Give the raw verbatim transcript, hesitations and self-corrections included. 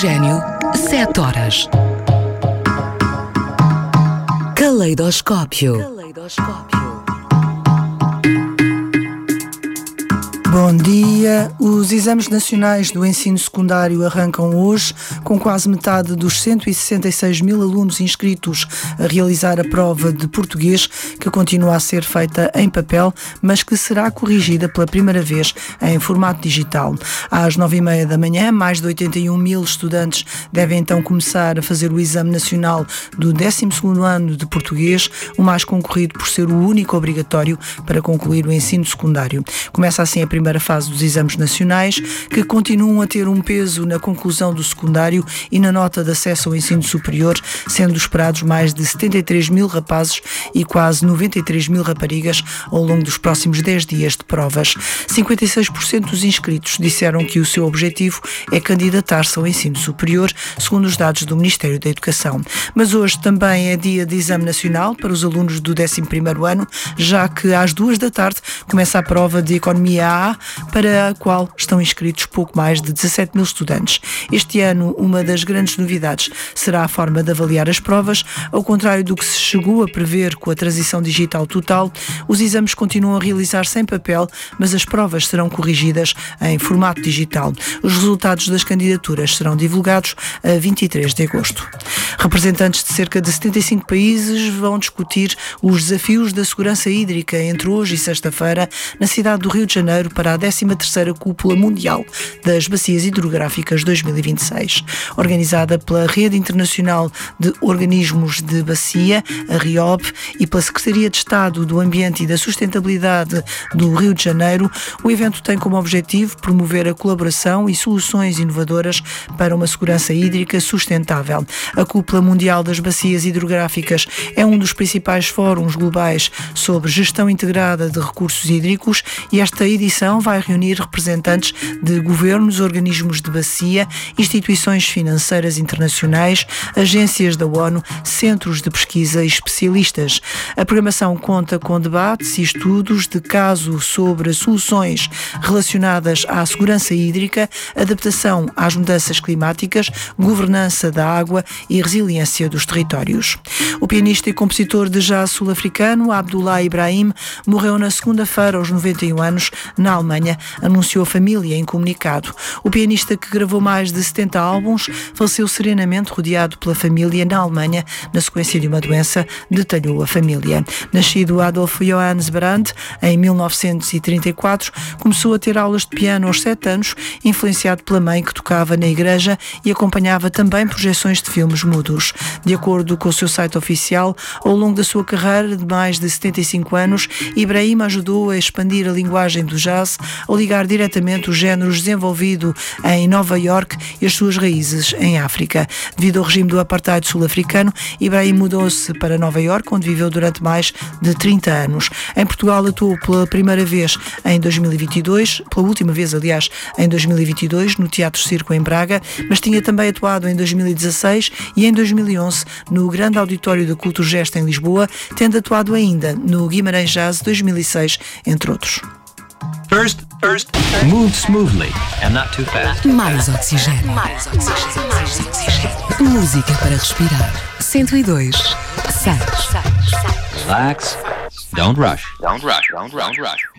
Oxigênio, sete horas. Caleidoscópio. Caleidoscópio. Bom dia. Os exames nacionais do ensino secundário arrancam hoje, com quase metade dos cento e sessenta e seis mil alunos inscritos a realizar a prova de português, que continua a ser feita em papel, mas que será corrigida pela primeira vez em formato digital. Às nove e meia da manhã, mais de oitenta e um mil estudantes devem então começar a fazer o exame nacional do décimo segundo ano de português, o mais concorrido por ser o único obrigatório para concluir o ensino secundário. Começa assim a primeira primeira fase dos exames nacionais, que continuam a ter um peso na conclusão do secundário e na nota de acesso ao ensino superior, sendo esperados mais de setenta e três mil rapazes e quase noventa e três mil raparigas ao longo dos próximos dez dias de provas. cinquenta e seis por cento dos inscritos disseram que o seu objetivo é candidatar-se ao ensino superior, segundo os dados do Ministério da Educação. Mas hoje também é dia de exame nacional para os alunos do décimo primeiro ano, já que às duas da tarde começa a prova de Economia A, para a qual estão inscritos pouco mais de dezassete mil estudantes. Este ano, uma das grandes novidades será a forma de avaliar as provas. Ao contrário do que se chegou a prever com a transição digital total, os exames continuam a realizar-se em papel, mas as provas serão corrigidas em formato digital. Os resultados das candidaturas serão divulgados a vinte e três de agosto. Representantes de cerca de setenta e cinco países vão discutir os desafios da segurança hídrica entre hoje e sexta-feira na cidade do Rio de Janeiro para a décima terceira Cúpula Mundial das Bacias Hidrográficas dois mil e vinte e seis. Organizada pela Rede Internacional de Organismos de Bacia, a RIOB, e pela Secretaria de Estado do Ambiente e da Sustentabilidade do Rio de Janeiro, o evento tem como objetivo promover a colaboração e soluções inovadoras para uma segurança hídrica sustentável. A Cúpula Mundial das Bacias Hidrográficas é um dos principais fóruns globais sobre gestão integrada de recursos hídricos e esta edição vai reunir representantes de governos, organismos de bacia, instituições financeiras internacionais, agências da ONU, centros de pesquisa e especialistas. A programação conta com debates e estudos de caso sobre soluções relacionadas à segurança hídrica, adaptação às mudanças climáticas, governança da água e resiliência dos territórios. O pianista e compositor de jazz sul-africano Abdullah Ibrahim morreu na segunda-feira aos noventa e um anos na Alemanha, anunciou a família em comunicado. O pianista, que gravou mais de setenta álbuns, faleceu serenamente rodeado pela família na Alemanha na sequência de uma doença, detalhou a família. Nascido Adolf Johannes Brandt em mil novecentos e trinta e quatro, começou a ter aulas de piano aos sete anos, influenciado pela mãe que tocava na igreja e acompanhava também projeções de filmes mudos. De acordo com o seu site oficial, ao longo da sua carreira de mais de setenta e cinco anos, Ibrahim ajudou a expandir a linguagem do jazz ao ligar diretamente os géneros desenvolvido em Nova Iorque e as suas raízes em África. Devido ao regime do apartheid sul-africano, Ibrahim mudou-se para Nova Iorque, onde viveu durante mais de trinta anos. Em Portugal atuou pela primeira vez em dois mil e vinte e dois, pela última vez, aliás, em dois mil e vinte e dois, no Teatro Circo em Braga, mas tinha também atuado em dois mil e dezasseis e em dois mil e onze no Grande Auditório da Cultura Gesta em Lisboa, tendo atuado ainda no Guimarães Jazz dois mil e seis, entre outros. First, first, move smoothly and not too fast. Mais oxigênio. Mais oxigênio. Mais oxigênio. Música para respirar. cento e dois, seis. Relax. Don't rush. Don't rush. Don't rush. Don't rush.